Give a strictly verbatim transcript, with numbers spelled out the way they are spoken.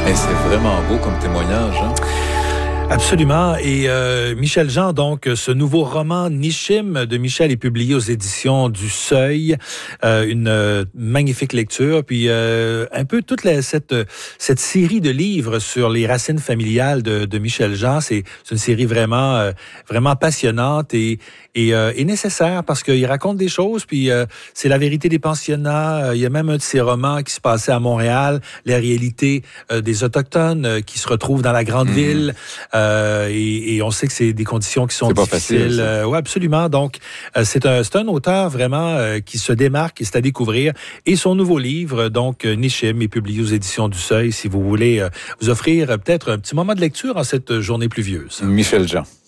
Et c'est vraiment beau comme témoignage, hein? Absolument. Et euh, Michel Jean, donc, ce nouveau roman Nishim de Michel est publié aux éditions du Seuil. Euh, une euh, magnifique lecture. Puis euh, un peu toute la, cette cette série de livres sur les racines familiales de, de Michel Jean, c'est, c'est une série vraiment euh, vraiment passionnante et et, euh, et nécessaire parce qu'il raconte des choses. Puis euh, c'est la vérité des pensionnats. Il y a même un de ses romans qui se passait à Montréal, la réalité euh, des autochtones euh, qui se retrouvent dans la grande mmh. ville. Euh, et, et on sait que c'est des conditions qui sont c'est difficiles. Pas facile, euh, oui, absolument. Donc, euh, c'est un, c'est un auteur vraiment euh, qui se démarque et c'est à découvrir. Et son nouveau livre, donc Nishim, est publié aux éditions du Seuil. Si vous voulez euh, vous offrir euh, peut-être un petit moment de lecture en cette journée pluvieuse. Michel Jean.